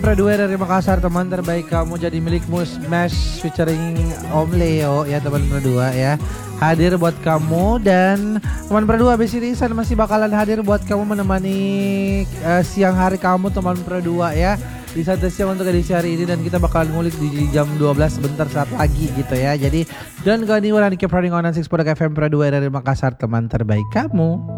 Pradua dari Makassar, teman terbaik kamu jadi milikmu. Smash featuring Om Leo ya teman Pradua ya. Hadir buat kamu dan teman Pradua abis ini Isan masih bakalan hadir buat kamu menemani siang hari kamu teman Pradua ya. Di Santai Siang untuk edisi hari ini dan kita bakalan ngulik di jam 12 bentar saat lagi gitu ya. Jadi don't go anywhere and keep running on 6 FM Pradua dari Makassar, teman terbaik kamu.